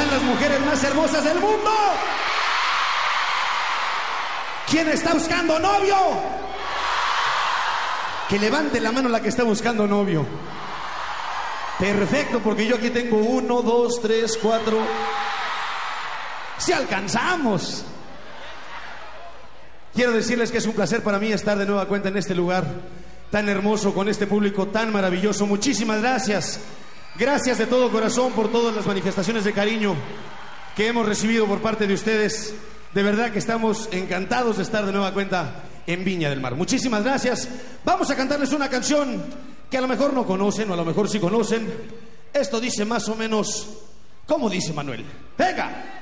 están las mujeres más hermosas del mundo? ¿Quién está buscando novio? Que levante la mano la que está buscando novio. Perfecto, porque yo aquí tengo 1, 2, 3, 4. ¡Sí alcanzamos! Quiero decirles que es un placer para mí estar de nueva cuenta en este lugar tan hermoso, con este público tan maravilloso. Muchísimas gracias. Gracias de todo corazón por todas las manifestaciones de cariño que hemos recibido por parte de ustedes. De verdad que estamos encantados de estar de nueva cuenta en Viña del Mar. Muchísimas gracias. Vamos a cantarles una canción que a lo mejor no conocen o a lo mejor sí conocen. Esto dice más o menos, ¿cómo dice Manuel? ¡Venga!